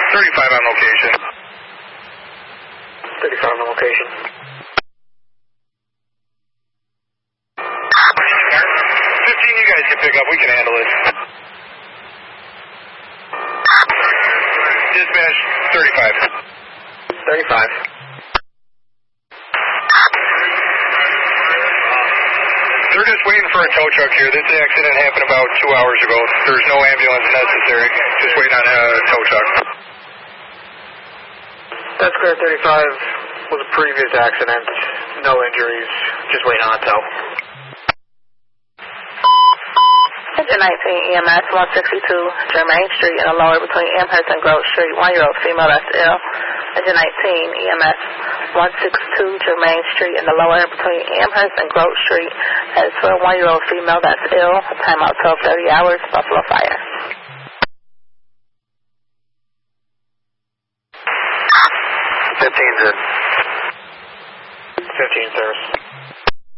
35 on location. 35 on location. 15, you guys can pick up. We can handle it. Dispatch, 35. 35. They're just waiting for a tow truck here. This accident happened about 2 hours ago. There's no ambulance necessary. Just waiting on a tow truck. That's clear. 35 was a previous accident. No injuries. Just waiting on a tow. Engine 19 EMS 162 Germain Street in the lower between Amherst and Grove Street. 1-year-old female, that's ill. Engine 19 EMS 162 Germain Street in the lower between Amherst and Grove Street. As for a 1-year-old female, that's ill. Timeout 12:30 hours. Buffalo Fire. 15, sir. 15, sir.